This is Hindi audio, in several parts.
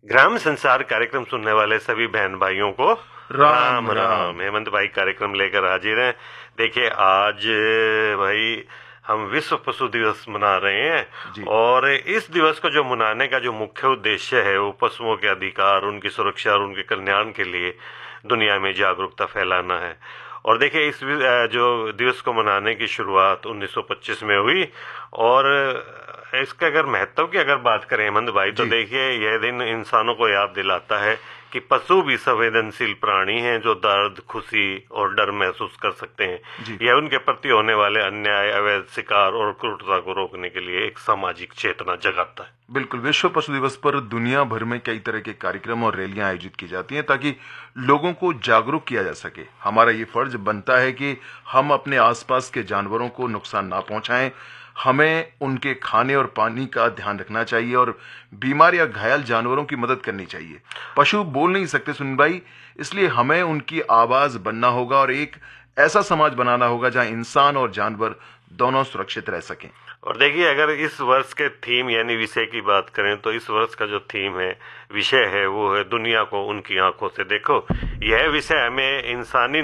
ग्राम संसार कार्यक्रम सुनने वाले सभी बहन भाइयों को राम राम राम। राम। हेमंत भाई कार्यक्रम लेकर हाजिर हैं। देखिए आज भाई हम विश्व पशु दिवस मना रहे हैं जी और इस दिवस को जो मनाने का जो मुख्य उद्देश्य है वो पशुओं के अधिकार, उनकी सुरक्षा और उनके कल्याण के लिए दुनिया में जागरूकता फैलाना है। और देखिए जो दिवस को मनाने की शुरुआत 1925 में हुई और इसके अगर महत्व की अगर बात करें हेमंत भाई तो जी देखिए यह दिन इंसानों को याद दिलाता है कि पशु भी संवेदनशील प्राणी हैं जो दर्द, खुशी और डर महसूस कर सकते हैं। जी यह उनके प्रति होने वाले अन्याय, अवैध शिकार और क्रूरता को रोकने के लिए एक सामाजिक चेतना जगाता है। बिल्कुल। विश्व पशु दिवस पर दुनिया भर में कई तरह के कार्यक्रम और रैलियां आयोजित की जाती हैं ताकि लोगों को जागरूक किया जा सके। हमारा ये फर्ज बनता है कि हम अपने आसपास के जानवरों को नुकसान ना पहुंचाएं। हमें उनके खाने और पानी का ध्यान रखना चाहिए और बीमार या घायल जानवरों की मदद करनी चाहिए। पशु बोल नहीं सकते सुनील भाई, इसलिए हमें उनकी आवाज बनना होगा और एक ऐसा समाज बनाना होगा जहां इंसान और जानवर दोनों सुरक्षित रह सकें। और देखिए अगर इस वर्ष के थीम यानी विषय की बात करें तो इस वर्ष का जो थीम है, विषय है, वो है दुनिया को उनकी आंखों से देखो। यह विषय हमें इंसानी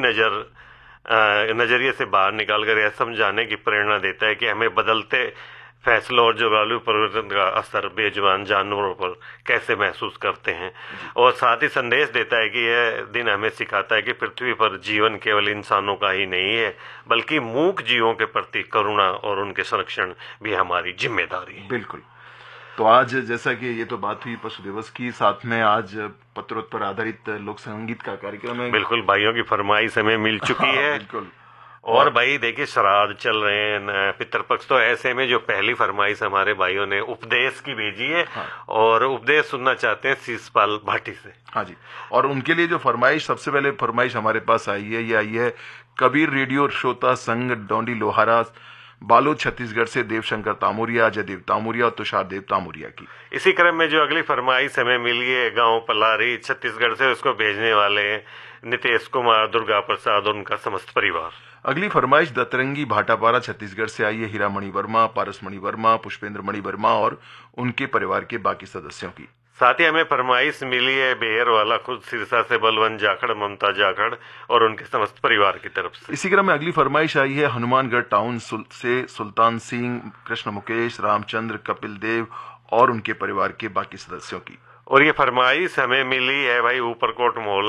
नजरिए से बाहर निकालकर यह समझाने की प्रेरणा देता है कि हमें बदलते फैसलों और जलवायु परिवर्तन का असर बेजुबान जानवरों पर कैसे महसूस करते हैं। और साथ ही संदेश देता है कि यह दिन हमें सिखाता है कि पृथ्वी पर जीवन केवल इंसानों का ही नहीं है बल्कि मूक जीवों के प्रति करुणा और उनके संरक्षण भी हमारी जिम्मेदारी है। बिल्कुल। तो आज जैसा कि ये तो बात हुई पशु दिवस की, साथ में आज पत्रोत्तर आधारित लोक संगीत का कार्यक्रम है। बिल्कुल, भाइयों की फरमाइश हमें मिल चुकी है। बिल्कुल। और भाई देखिए श्राद्ध चल रहे हैं, पितृपक्ष, तो ऐसे में जो पहली फरमाइश हमारे भाइयों ने उपदेश की भेजी है। हाँ। और उपदेश सुनना चाहते हैं शीशपाल भाटी से। हाँ जी। और उनके लिए जो फरमाइश, सबसे पहले फरमाइश हमारे पास आई है, ये आई है कबीर रेडियो श्रोता संघ डोंडी लोहारा, बालोद छत्तीसगढ़ से देवशंकर तामुरिया, अजय देव तामुरिया और तुषार देव तामुरिया की। इसी क्रम में जो अगली फरमाइश हमें मिली है गांव पलारी छत्तीसगढ़ से, उसको भेजने वाले हैं नितेश कुमार, दुर्गा प्रसाद और उनका समस्त परिवार। अगली फरमाइश दतरंगी भाटापारा छत्तीसगढ़ से आई है हीरामणि वर्मा, पारसमणि वर्मा, पुष्पेंद्र मणि वर्मा और उनके परिवार के बाकी सदस्यों की। साथ ही हमें फरमाइश मिली है बेहर वाला खुद सिरसा से बलवंत जाखड़, ममता जाखड़ और उनके समस्त परिवार की तरफ से। इसी क्रम में अगली फरमाइश आई है हनुमानगढ़ टाउन से सुल्तान सिंह, कृष्ण मुकेश, रामचंद्र, कपिल देव और उनके परिवार के बाकी सदस्यों की। और ये फरमाइश हमें मिली है भाई ऊपरकोट मोहल्ला